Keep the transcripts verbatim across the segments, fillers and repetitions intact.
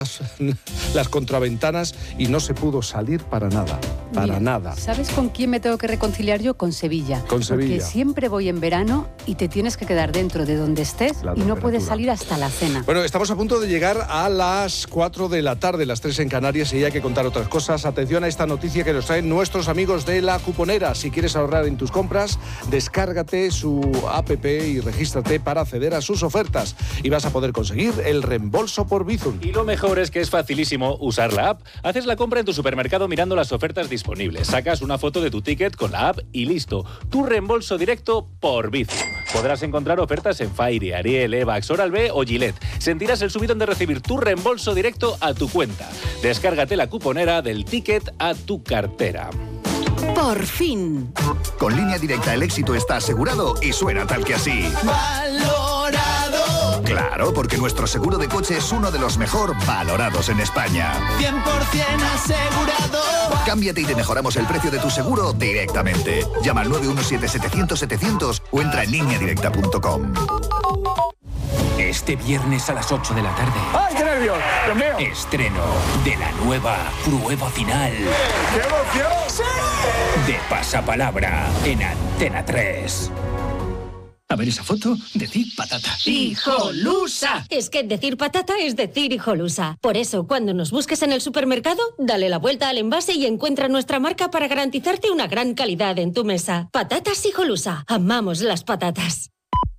las contraventanas y no se pudo salir para nada, para Mira, nada. ¿Sabes con quién me tengo que reconciliar yo? Con Sevilla. Con Sevilla. Porque siempre voy en verano y te tienes que quedar dentro de donde estés La y no puedes temperatura. salir hasta la cena. Bueno, estamos a punto de llegar a las cuatro de la tarde, las tres en Canarias, y hay que contar otras cosas. Atención a esta noticia que nos traen nuestros amigos de La Cuponera. Si quieres ahorrar en tus compras, descárgate su app y regístrate para acceder a sus ofertas. Y vas a poder conseguir el reembolso por Bizum. Y lo mejor es que es facilísimo usar la app. Haces la compra en tu supermercado mirando las ofertas disponibles. Sacas una foto de tu ticket con la app y listo. Tu reembolso directo por Bizum. Podrás encontrar ofertas en Fairy, Ariel, Evax, Oral-B o Gillette. Sentirás el subidón de recibir tu reembolso directo a tu cuenta. Descárgate La Cuponera del ticket a tu cartera. Por fin. Con Línea Directa el éxito está asegurado y suena tal que así. ¡Valorado! Claro, porque nuestro seguro de coche es uno de los mejor valorados en España. cien por ciento asegurado. Cámbiate y te mejoramos el precio de tu seguro directamente. Llama al nueve uno siete, setecientos, setecientos o entra en línea directa punto com. Este viernes a las ocho de la tarde. ¡Ay, qué nervios! ¡Dios mío! Estreno de la nueva prueba final. ¡Qué emoción! ¡Sí! De Pasapalabra en Antena tres. A ver esa foto, decir patata. ¡Hijolusa! Es que decir patata es decir hijolusa. Por eso, cuando nos busques en el supermercado, dale la vuelta al envase y encuentra nuestra marca para garantizarte una gran calidad en tu mesa. Patatas Hijolusa. Amamos las patatas.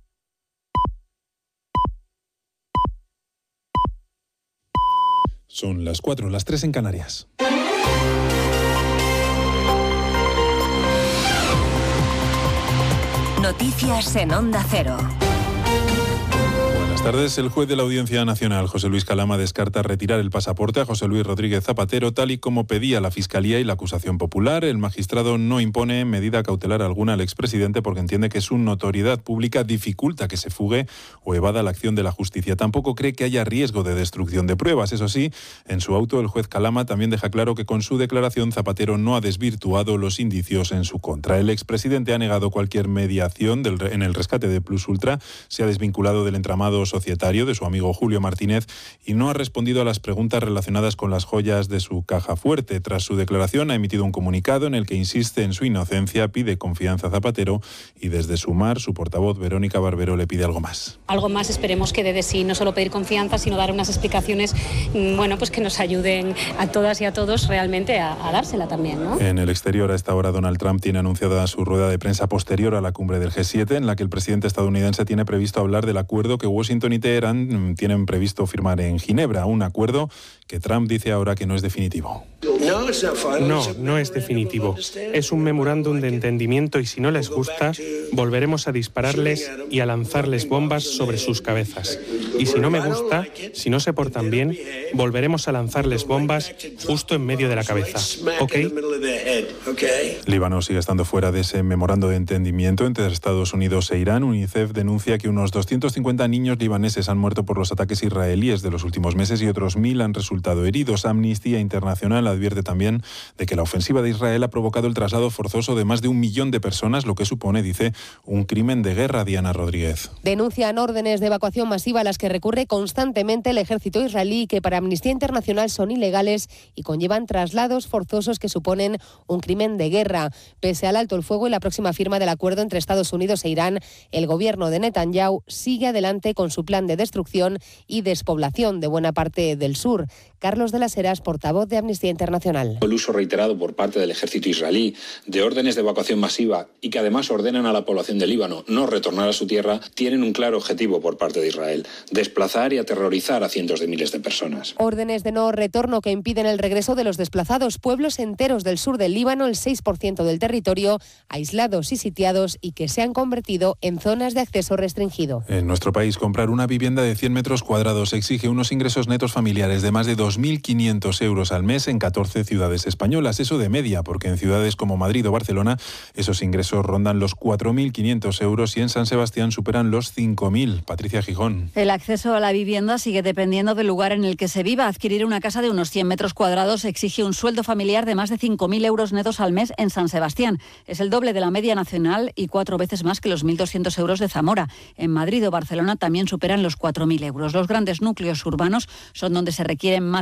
Son las cuatro, las tres en Canarias. Noticias en Onda Cero. Buenas tardes. El juez de la Audiencia Nacional, José Luis Calama, descarta retirar el pasaporte a José Luis Rodríguez Zapatero, tal y como pedía la Fiscalía y la acusación popular. El magistrado no impone medida cautelar alguna al expresidente porque entiende que su notoriedad pública dificulta que se fugue o evada la acción de la justicia. Tampoco cree que haya riesgo de destrucción de pruebas. Eso sí, en su auto el juez Calama también deja claro que con su declaración Zapatero no ha desvirtuado los indicios en su contra. El expresidente ha negado cualquier mediación del, en el rescate de Plus Ultra, se ha desvinculado del entramado societario de su amigo Julio Martínez y no ha respondido a las preguntas relacionadas con las joyas de su caja fuerte. Tras su declaración ha emitido un comunicado en el que insiste en su inocencia, pide confianza a Zapatero y desde Sumar su portavoz Verónica Barbero le pide algo más. Algo más esperemos que dé de sí, no solo pedir confianza, sino dar unas explicaciones, bueno, pues que nos ayuden a todas y a todos realmente a, a dársela también, ¿no? En el exterior, a esta hora, Donald Trump tiene anunciada su rueda de prensa posterior a la cumbre del G siete, en la que el presidente estadounidense tiene previsto hablar del acuerdo que Washington y Teherán tienen previsto firmar en Ginebra, un acuerdo que Trump dice ahora que no es definitivo. No, no es definitivo. Es un memorándum de entendimiento y si no les gusta, volveremos a dispararles y a lanzarles bombas sobre sus cabezas. Y si no me gusta, si no se portan bien, volveremos a lanzarles bombas justo en medio de la cabeza. ¿Ok? Líbano sigue estando fuera de ese memorando de entendimiento entre Estados Unidos e Irán. UNICEF denuncia que unos doscientos cincuenta niños libaneses han muerto por los ataques israelíes de los últimos meses y otros mil han resultado heridos. Amnistía Internacional advierte también de que la ofensiva de Israel ha provocado el traslado forzoso de más de un millón de personas, lo que supone, dice, un crimen de guerra. Diana Rodríguez. Denuncian órdenes de evacuación masiva a las que recurre constantemente el ejército israelí, que para Amnistía Internacional son ilegales y conllevan traslados forzosos que suponen un crimen de guerra. Pese al alto el fuego y la próxima firma del acuerdo entre Estados Unidos e Irán, el gobierno de Netanyahu sigue adelante con su plan de destrucción y despoblación de buena parte del sur. Carlos de las Heras, portavoz de Amnistía Internacional. El uso reiterado por parte del ejército israelí de órdenes de evacuación masiva y que además ordenan a la población de Líbano no retornar a su tierra, tienen un claro objetivo por parte de Israel: desplazar y aterrorizar a cientos de miles de personas. Órdenes de no retorno que impiden el regreso de los desplazados. Pueblos enteros del sur del Líbano, el seis por ciento del territorio, aislados y sitiados y que se han convertido en zonas de acceso restringido. En nuestro país, comprar una vivienda de cien metros cuadrados exige unos ingresos netos familiares de más de dos mil quinientos euros al mes en catorce catorce ciudades españolas. Eso de media, porque en ciudades como Madrid o Barcelona esos ingresos rondan los cuatro mil quinientos euros y en San Sebastián superan los cinco mil. Patricia Gijón. El acceso a la vivienda sigue dependiendo del lugar en el que se viva. Adquirir una casa de unos cien metros cuadrados exige un sueldo familiar de más de cinco mil euros netos al mes en San Sebastián. Es el doble de la media nacional y cuatro veces más que los mil doscientos euros de Zamora. En Madrid o Barcelona también superan los cuatro mil euros. Los grandes núcleos urbanos son donde se requieren más